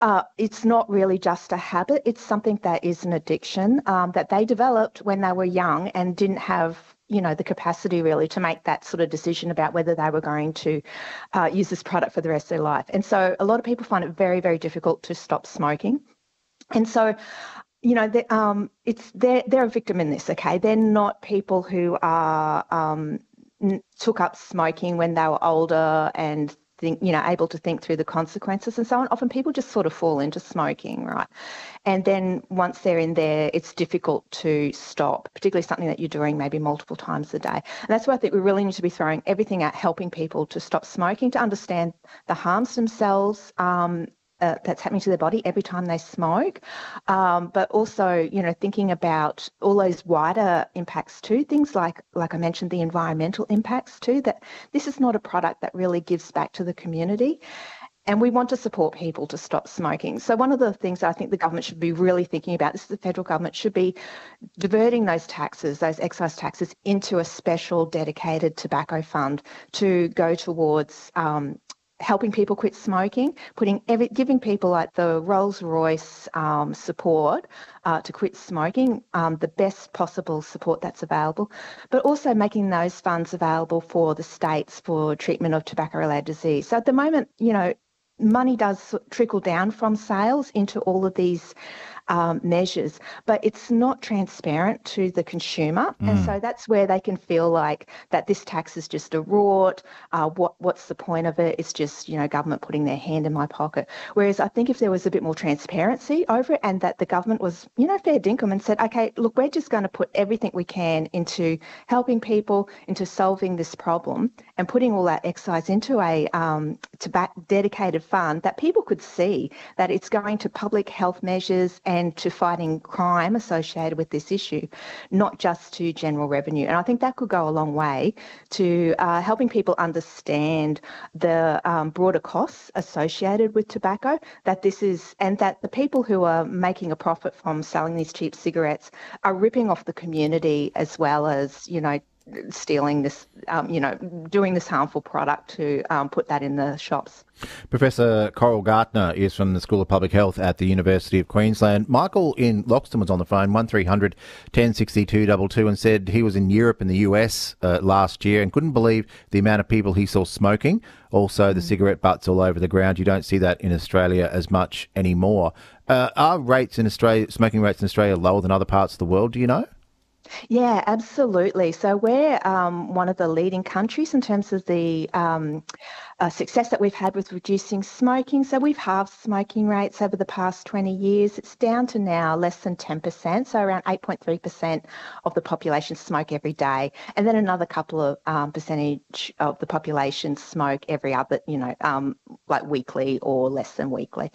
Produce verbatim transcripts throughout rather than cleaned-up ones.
Uh, it's not really just a habit. It's something that is an addiction um, that they developed when they were young and didn't have, you know, the capacity really to make that sort of decision about whether they were going to uh, use this product for the rest of their life. And so a lot of people find it very, very difficult to stop smoking. And so, you know, they, um, it's they're they're a victim in this. Okay, they're not people who are um, took up smoking when they were older and think, you know, able to think through the consequences and so on. Often people just sort of fall into smoking, right? And then once they're in there, it's difficult to stop, particularly something that you're doing maybe multiple times a day. And that's why I think we really need to be throwing everything at helping people to stop smoking, to understand the harms themselves, um, Uh, that's happening to their body every time they smoke, um, but also, you know, thinking about all those wider impacts too, things like, like I mentioned, the environmental impacts too, that this is not a product that really gives back to the community. And we want to support people to stop smoking. So one of the things that I think the government should be really thinking about, this is the federal government, should be diverting those taxes, those excise taxes, into a special dedicated tobacco fund to go towards um, helping people quit smoking, putting every, giving people like the Rolls-Royce um, support uh, to quit smoking, um, the best possible support that's available, but also making those funds available for the states for treatment of tobacco-related disease. So at the moment, you know, money does trickle down from sales into all of these um, measures, but it's not transparent to the consumer. Mm. And so that's where they can feel like that this tax is just a rort. Uh, what what's the point of it? It's just, you know, government putting their hand in my pocket. Whereas I think if there was a bit more transparency over it and that the government was, you know, fair dinkum and said, okay, look, we're just going to put everything we can into helping people, into solving this problem and putting all that excise into a um, tobacco dedicated fund that people could see that it's going to public health measures and to fighting crime associated with this issue, not just to general revenue. And I think that could go a long way to uh, helping people understand the um, broader costs associated with tobacco, that this is, and that the people who are making a profit from selling these cheap cigarettes are ripping off the community as well as, you know, stealing this, um, you know, doing this harmful product to um, put that in the shops. Professor Coral Gartner is from the School of Public Health at the University of Queensland. Michael in Loxton was on the phone, one three hundred, ten sixty-two two two, and said he was in Europe and the U S uh, last year and couldn't believe the amount of people he saw smoking. Also, the mm. cigarette butts all over the ground. You don't see that in Australia as much anymore. Uh, are rates in Australia, smoking rates in Australia, lower than other parts of the world? Do you know? Yeah, absolutely. So we're um, one of the leading countries in terms of the um, uh, success that we've had with reducing smoking. So we've halved smoking rates over the past twenty years. It's down to now less than ten percent, so around eight point three percent of the population smoke every day. And then another couple of um, percentage of the population smoke every other, you know, um, like weekly or less than weekly.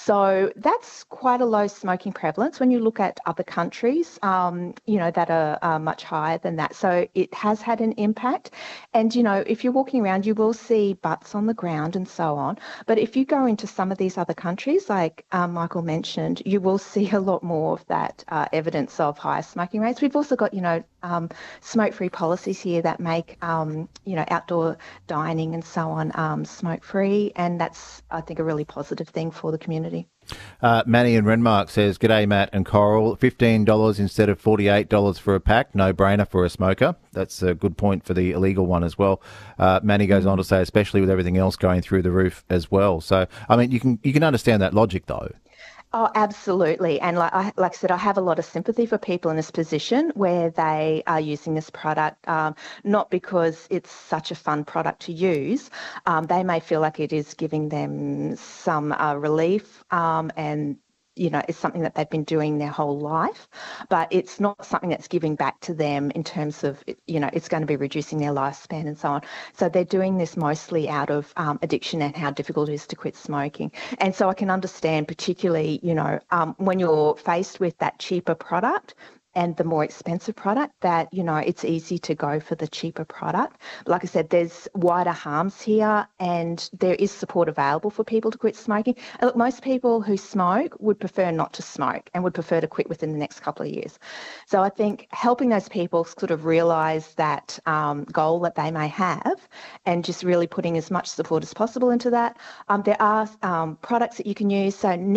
So that's quite a low smoking prevalence when you look at other countries, um, you know, that are uh, much higher than that. So it has had an impact. And, you know, if you're walking around, you will see butts on the ground and so on. But if you go into some of these other countries, like um, Michael mentioned, you will see a lot more of that uh, evidence of higher smoking rates. We've also got, you know, um, smoke-free policies here that make, um, you know, outdoor dining and so on um, smoke-free. And that's, I think, a really positive thing for the community. Uh, Manny in Renmark says, "G'day, Matt and Coral. fifteen dollars instead of forty-eight dollars for a pack. No brainer for a smoker." That's a good point for the illegal one as well. Uh, Manny goes on to say, especially with everything else going through the roof as well. So, I mean, you can you can understand that logic, though. Oh, absolutely. And like I, like I said, I have a lot of sympathy for people in this position where they are using this product, um, not because it's such a fun product to use. Um, they may feel like it is giving them some uh, relief um, and you know, it's something that they've been doing their whole life, but it's not something that's giving back to them in terms of, you know, it's going to be reducing their lifespan and so on. So they're doing this mostly out of um, addiction and how difficult it is to quit smoking. And so I can understand particularly, you know, um, when you're faced with that cheaper product and the more expensive product, that, you know, it's easy to go for the cheaper product. But like I said, there's wider harms here, and there is support available for people to quit smoking. And look, most people who smoke would prefer not to smoke and would prefer to quit within the next couple of years. So I think helping those people sort of realise that um, goal that they may have, and just really putting as much support as possible into that. Um, there are um, products that you can use. So